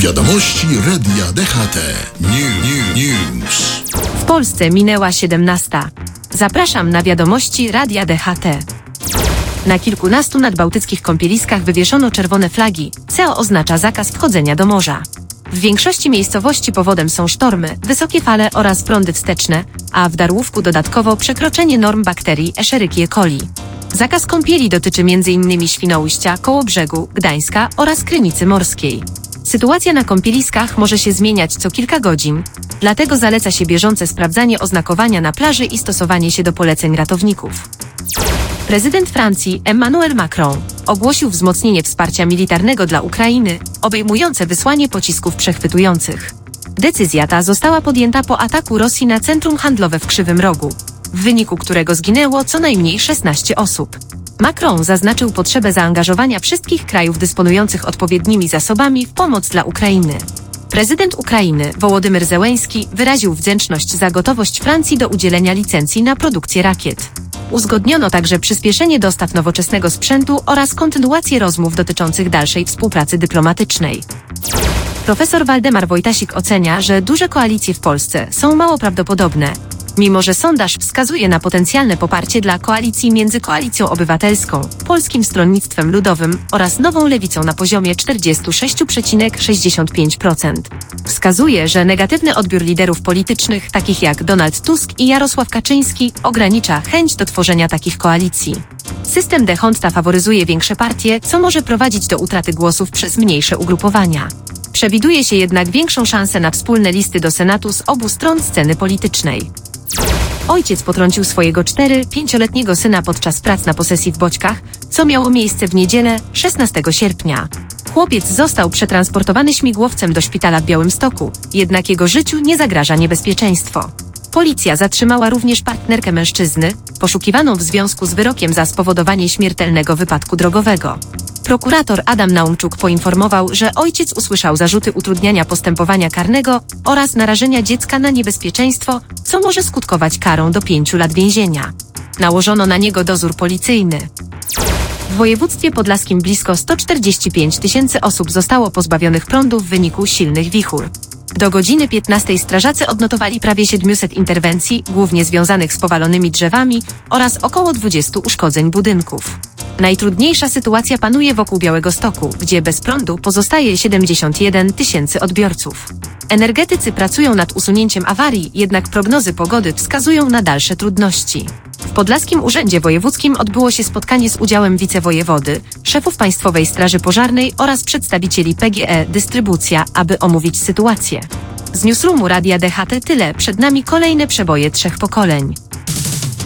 Wiadomości Radia DHT. News. W Polsce minęła 17. Zapraszam na wiadomości Radia DHT. Na kilkunastu nadbałtyckich kąpieliskach wywieszono czerwone flagi, co oznacza zakaz wchodzenia do morza. W większości miejscowości powodem są sztormy, wysokie fale oraz prądy wsteczne, a w Darłówku dodatkowo przekroczenie norm bakterii Escherichia coli. Zakaz kąpieli dotyczy m.in. Świnoujścia, Kołobrzegu, Gdańska oraz Krynicy Morskiej. Sytuacja na kąpieliskach może się zmieniać co kilka godzin, dlatego zaleca się bieżące sprawdzanie oznakowania na plaży i stosowanie się do poleceń ratowników. Prezydent Francji Emmanuel Macron ogłosił wzmocnienie wsparcia militarnego dla Ukrainy, obejmujące wysłanie pocisków przechwytujących. Decyzja ta została podjęta po ataku Rosji na centrum handlowe w Krzywym Rogu, w wyniku którego zginęło co najmniej 16 osób. Macron zaznaczył potrzebę zaangażowania wszystkich krajów dysponujących odpowiednimi zasobami w pomoc dla Ukrainy. Prezydent Ukrainy Wołodymyr Zełenski wyraził wdzięczność za gotowość Francji do udzielenia licencji na produkcję rakiet. Uzgodniono także przyspieszenie dostaw nowoczesnego sprzętu oraz kontynuację rozmów dotyczących dalszej współpracy dyplomatycznej. Profesor Waldemar Wojtasik ocenia, że duże koalicje w Polsce są mało prawdopodobne, mimo że sondaż wskazuje na potencjalne poparcie dla koalicji między Koalicją Obywatelską, Polskim Stronnictwem Ludowym oraz Nową Lewicą na poziomie 46,65%. Wskazuje, że negatywny odbiór liderów politycznych takich jak Donald Tusk i Jarosław Kaczyński ogranicza chęć do tworzenia takich koalicji. System D'Hondta faworyzuje większe partie, co może prowadzić do utraty głosów przez mniejsze ugrupowania. Przewiduje się jednak większą szansę na wspólne listy do Senatu z obu stron sceny politycznej. Ojciec potrącił swojego 4-5-letniego syna podczas prac na posesji w Boćkach, co miało miejsce w niedzielę, 16 sierpnia. Chłopiec został przetransportowany śmigłowcem do szpitala w Białymstoku, jednak jego życiu nie zagraża niebezpieczeństwo. Policja zatrzymała również partnerkę mężczyzny, poszukiwaną w związku z wyrokiem za spowodowanie śmiertelnego wypadku drogowego. Prokurator Adam Naumczuk poinformował, że ojciec usłyszał zarzuty utrudniania postępowania karnego oraz narażenia dziecka na niebezpieczeństwo, co może skutkować karą do 5 lat więzienia. Nałożono na niego dozór policyjny. W województwie podlaskim blisko 145 000 osób zostało pozbawionych prądu w wyniku silnych wichur. Do godziny 15 strażacy odnotowali prawie 700 interwencji, głównie związanych z powalonymi drzewami oraz około 20 uszkodzeń budynków. Najtrudniejsza sytuacja panuje wokół Białegostoku, gdzie bez prądu pozostaje 71 000 odbiorców. Energetycy pracują nad usunięciem awarii, jednak prognozy pogody wskazują na dalsze trudności. W Podlaskim Urzędzie Wojewódzkim odbyło się spotkanie z udziałem wicewojewody, szefów Państwowej Straży Pożarnej oraz przedstawicieli PGE Dystrybucja, aby omówić sytuację. Z newsroomu Radia DHT tyle, przed nami kolejne przeboje 3 pokoleń.